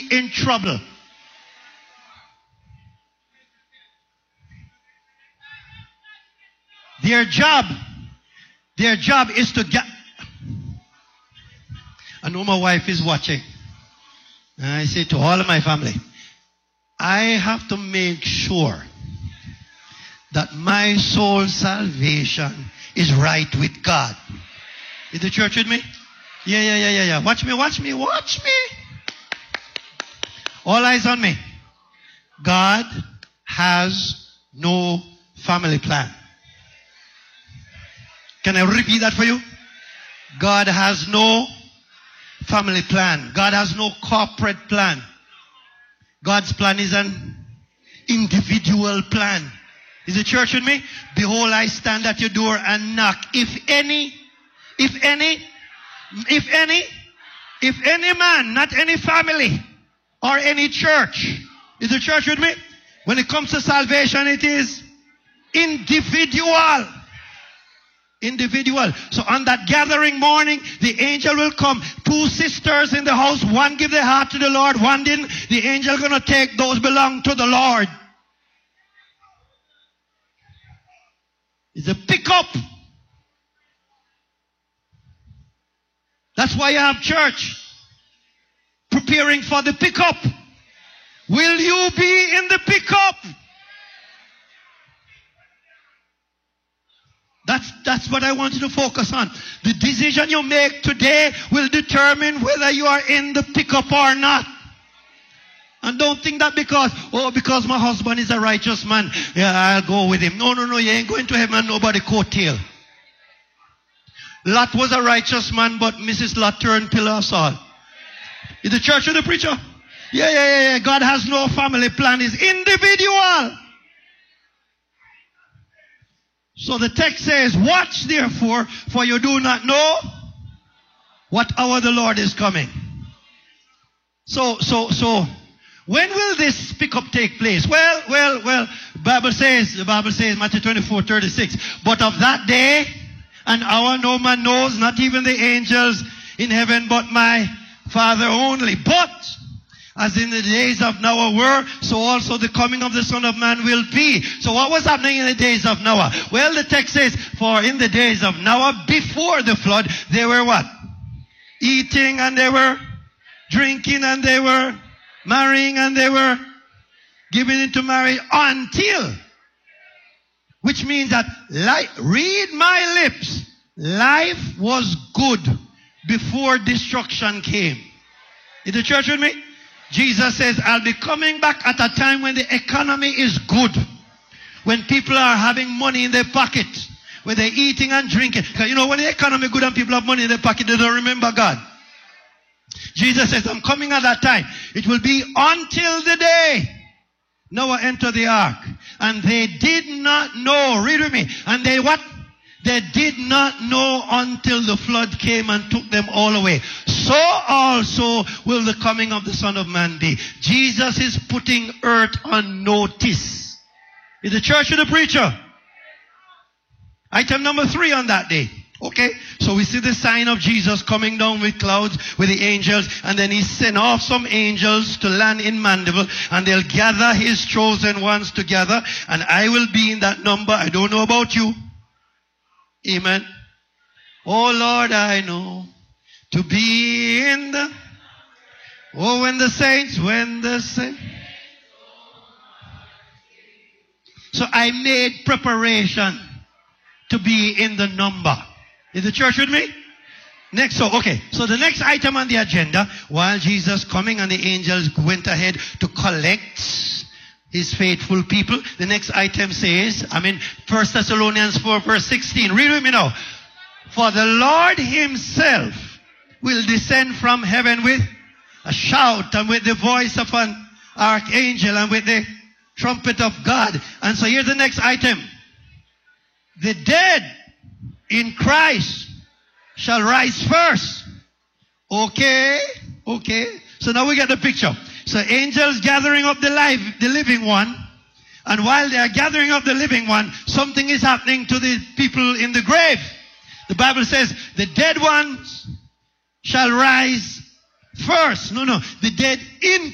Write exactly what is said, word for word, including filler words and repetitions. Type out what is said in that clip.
be in trouble. Their job, their job is to get. I know my wife is watching. And I say to all of my family, I have to make sure that my soul salvation is right with God. Is the church with me? Yeah, yeah, yeah, yeah, yeah. Watch me, watch me, watch me. All eyes on me. God has no family plan. Can I repeat that for you? God has no family plan. God has no corporate plan. God's plan is an individual plan. Is the church with me? Behold, I stand at your door and knock. If any, if any, if any, if any man, not any family or any church. Is the church with me? When it comes to salvation, it is individual. Individual. So on that gathering morning, the angel will come. Two sisters in the house. One give their heart to the Lord. One didn't. The angel going to take those belong to the Lord. It's a pickup. That's why you have church. Preparing for the pickup. Will you be in the pickup? That's, that's what I want you to focus on. The decision you make today will determine whether you are in the pickup or not. And don't think that because, oh, because my husband is a righteous man, yeah, I'll go with him. No, no, no, you ain't going to heaven and nobody coattail. Lot was a righteous man, but Missus Lot turned pillar of salt. Is the church or the preacher? Yeah, yeah, yeah, yeah. God has no family plan. It's individual. So the text says, watch therefore, for you do not know what hour the Lord is coming. So, so, so, when will this pickup take place? Well, well, well, Bible says, the Bible says, Matthew twenty-four, thirty-six, but of that day and hour no man knows, not even the angels in heaven, but my Father only. But as in the days of Noah were, so also the coming of the Son of Man will be. So what was happening in the days of Noah? Well, the text says, for in the days of Noah, before the flood, they were what? Eating and they were drinking and they were marrying and they were giving into marriage until. Which means that, like, read my lips, life was good before destruction came. Is the church with me? Jesus says, I'll be coming back at a time when the economy is good. When people are having money in their pocket. When they're eating and drinking. Because you know, when the economy is good and people have money in their pocket, they don't remember God. Jesus says, I'm coming at that time. It will be until the day Noah entered the ark. And they did not know. Read with me. And they what? They did not know until the flood came and took them all away. So also will the coming of the Son of Man be. Jesus is putting earth on notice. Is the church or the preacher? Item number three on that day. Okay, so we see the sign of Jesus coming down with clouds with the angels, and then he sent off some angels to land in Mandeville, and they'll gather his chosen ones together, and I will be in that number. I don't know about you. Amen. Oh Lord, I know to be in the, oh when the saints, when the saints. So I made preparation to be in the number. Is the church with me? Next, so, okay. So the next item on the agenda, while Jesus coming and the angels went ahead to collect his faithful people, the next item says, I mean, First Thessalonians four verse sixteen. Read with me now. For the Lord himself will descend from heaven with a shout and with the voice of an archangel and with the trumpet of God. And so here's the next item. The dead in Christ shall rise first. Okay, okay. So now we get the picture. So angels gathering up the life, the living one. And while they are gathering up the living one, something is happening to the people in the grave. The Bible says the dead ones shall rise first. No, no. The dead in